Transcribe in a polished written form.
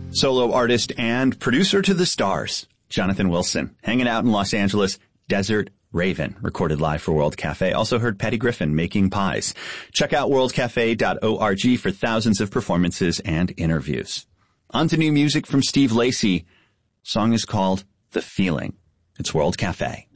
Solo artist and producer to the stars, Jonathan Wilson, hanging out in Los Angeles, Desert Raven, recorded live for World Cafe. Also heard Patty Griffin making pies. Check out worldcafe.org for thousands of performances and interviews. On to new music from Steve Lacy. Song is called The Feeling. It's World Cafe.